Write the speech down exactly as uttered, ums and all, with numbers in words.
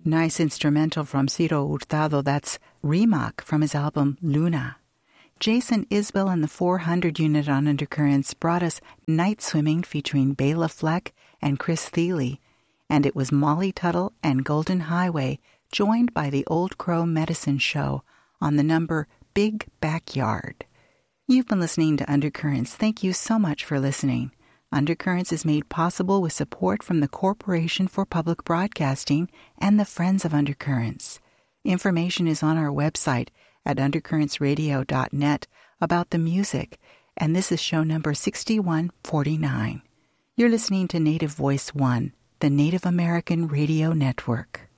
Nice instrumental from Ciro Hurtado. That's Rimac from his album Luna. Jason Isbell and the four hundred unit on Undercurrents brought us Night Swimming featuring Bela Fleck and Chris Thile. And it was Molly Tuttle and Golden Highway joined by the Old Crow Medicine Show on the number Big Backyard. You've been listening to Undercurrents. Thank you so much for listening. Undercurrents is made possible with support from the Corporation for Public Broadcasting and the Friends of Undercurrents. Information is on our website at undercurrents radio dot net about the music, and this is show number sixty-one forty-nine. You're listening to Native Voice One, the Native American Radio Network.